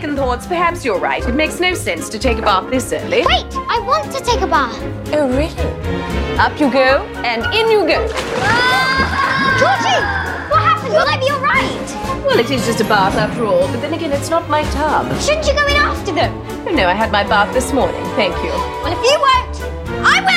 second thoughts, perhaps you're right. It makes no sense to take a bath this early. Wait, I want to take a bath. Oh, really? Up you go, and in you go. Georgie, what happened? Will I be all right? Well, it is just a bath after all, but then again, it's not my tub. Shouldn't you go in after them? Oh, no, I had my bath this morning, thank you. Well, if you won't, I will!